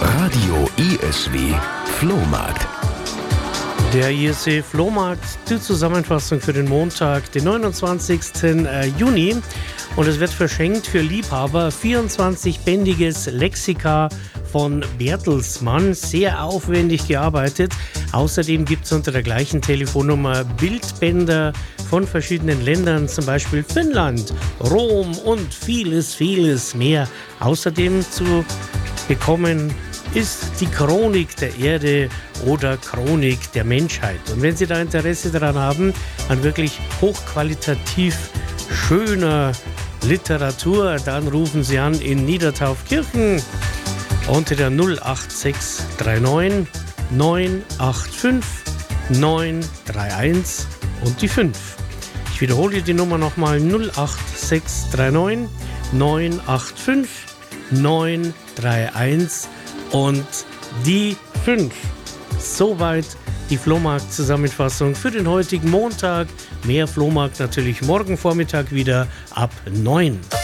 Radio ISW Flohmarkt. Der ISW Flohmarkt, die Zusammenfassung für den Montag, den 29. Juni. Und es wird verschenkt für Liebhaber 24-bändiges Lexika von Bertelsmann, sehr aufwendig gearbeitet. Außerdem gibt es unter der gleichen Telefonnummer Bildbänder von verschiedenen Ländern, zum Beispiel Finnland, Rom und vieles, vieles mehr. Außerdem zu bekommen ist die Chronik der Erde oder Chronik der Menschheit. Und wenn Sie da Interesse daran haben, an wirklich hochqualitativ schöner Literatur, dann rufen Sie an in Niedertaufkirchen unter der 08639 985 931 und die 5. Ich wiederhole die Nummer nochmal: 08639 985 931 und die 5. Soweit die Flohmarkt-Zusammenfassung für den heutigen Montag. Mehr Flohmarkt natürlich morgen Vormittag wieder ab 9.